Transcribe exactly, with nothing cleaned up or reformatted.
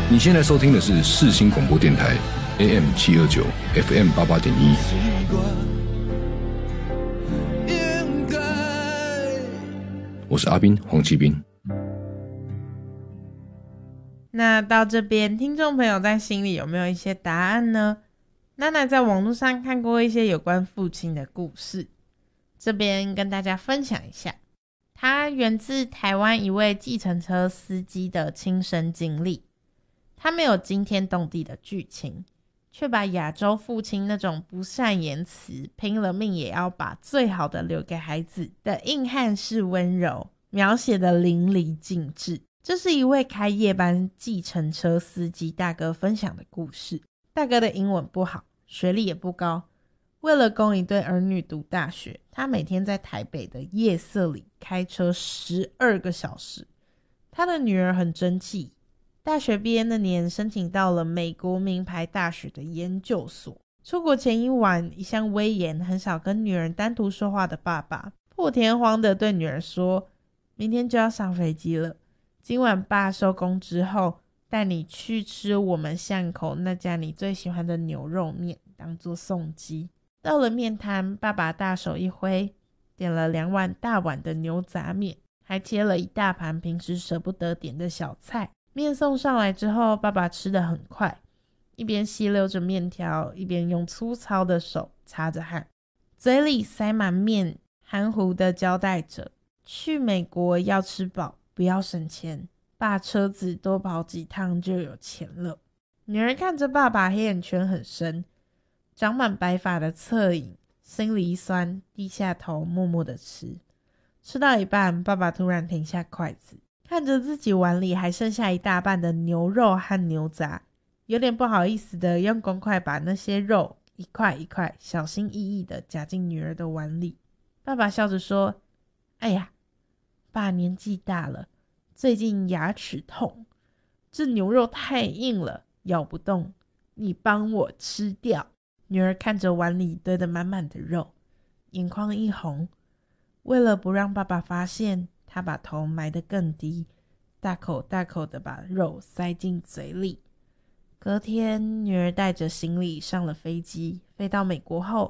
你现在收听的是世新广播电台 A M 七二九 F M 八八点一。我是阿斌黄奇斌。 那到这边，听众朋友在心里有没有一些答案呢？娜娜在网络上看过一些有关父亲的故事，这边跟大家分享一下。它源自台湾一位计程车司机的亲身经历。他没有惊天动地的剧情，却把亚洲父亲那种不善言辞、拼了命也要把最好的留给孩子的硬汉式温柔描写得淋漓尽致。这是一位开夜班计程车司机大哥分享的故事。大哥的英文不好，学历也不高，为了供一对儿女读大学，他每天在台北的夜色里开车十二个小时。他的女儿很争气，大学毕业那年申请到了美国名牌大学的研究所。出国前一晚，一向威严很少跟女儿单独说话的爸爸破天荒地对女儿说，明天就要上飞机了，今晚爸收工之后带你去吃我们巷口那家你最喜欢的牛肉面，当作送机。到了面摊，爸爸大手一挥，点了两碗大碗的牛杂面，还切了一大盘平时舍不得点的小菜。面送上来之后，爸爸吃得很快，一边吸溜着面条，一边用粗糙的手擦着汗，嘴里塞满面，含糊地交代着，去美国要吃饱，不要省钱，爸车子多跑几趟就有钱了。女儿看着爸爸黑眼圈很深，长满白发的侧影，心里一酸，低下头默默地吃。吃到一半，爸爸突然停下筷子，看着自己碗里还剩下一大半的牛肉和牛杂，有点不好意思的用公筷把那些肉一块一块小心翼翼的夹进女儿的碗里。爸爸笑着说，哎呀，爸年纪大了，最近牙齿痛，这牛肉太硬了，咬不动，你帮我吃掉。女儿看着碗里堆得满满的肉，眼眶一红，为了不让爸爸发现，她把头埋得更低，大口大口地把肉塞进嘴里。隔天，女儿带着行李上了飞机，飞到美国后，